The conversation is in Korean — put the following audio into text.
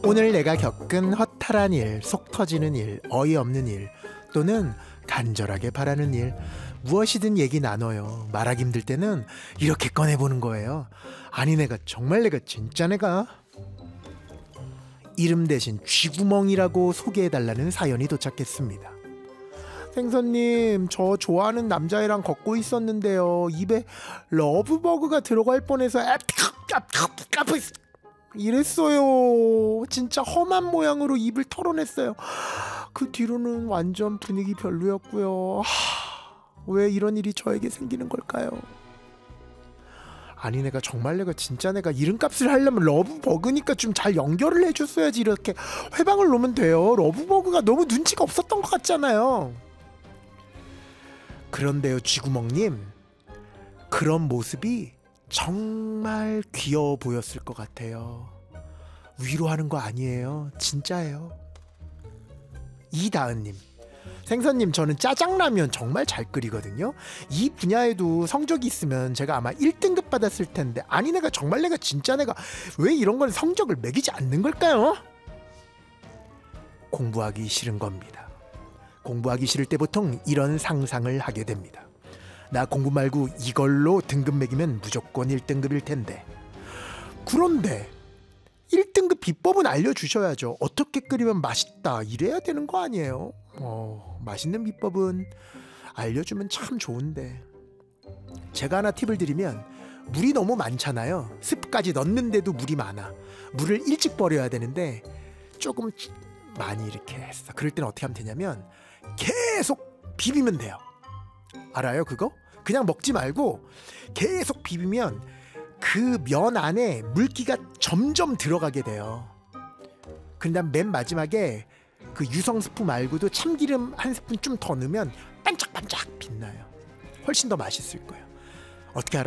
오늘 내가 겪은 허탈한 일, 속 터지는 일, 어이없는 일, 또는 간절하게 바라는 일, 무엇이든 얘기 나눠요. 말하기 힘들 때는 이렇게 꺼내보는 거예요. 아니 내가 정말 내가 진짜 내가 이름 대신 쥐구멍이라고 소개해달라는 사연이 도착했습니다. 생선님, 저 좋아하는 남자애랑 걷고 있었는데요. 입에 러브버그가 들어갈 뻔해서 이랬어요. 진짜 험한 모양으로 입을 털어냈어요. 그 뒤로는 완전 분위기 별로였고요. 왜 이런 일이 저에게 생기는 걸까요? 아니 내가 정말 내가 진짜 내가 이름값을 하려면 러브버그니까 좀 잘 연결을 해줬어야지. 이렇게 회방을 놓으면 돼요. 러브버그가 너무 눈치가 없었던 것 같잖아요. 그런데요 쥐구멍님, 그런 모습이 정말 귀여워 보였을 것 같아요. 위로하는 거 아니에요. 진짜예요. 이다은님, 생선님, 저는 짜장라면 정말 잘 끓이거든요. 이 분야에도 성적이 있으면 제가 아마 1등급 받았을 텐데, 아니 내가 정말 내가 진짜 내가 왜 이런 건 성적을 매기지 않는 걸까요? 공부하기 싫은 겁니다. 공부하기 싫을 때 보통 이런 상상을 하게 됩니다. 나 공부 말고 이걸로 등급 매기면 무조건 1등급일 텐데. 그런데 1등급 비법은 알려주셔야죠. 어떻게 끓이면 맛있다 이래야 되는 거 아니에요? 맛있는 비법은 알려주면 참 좋은데. 제가 하나 팁을 드리면, 물이 너무 많잖아요. 스프까지 넣는데도 물이 많아. 물을 일찍 버려야 되는데 조금 많이 이렇게 했어. 그럴 때는 어떻게 하면 되냐면 계속 비비면 돼요. 알아요 그거? 그냥 먹지 말고 계속 비비면 그 면 안에 물기가 점점 들어가게 돼요. 그다음 맨 마지막에 그 유성 스프 말고도 참기름 한 스푼 좀 더 넣으면 반짝반짝 빛나요. 훨씬 더 맛있을 거예요. 어떻게 알아?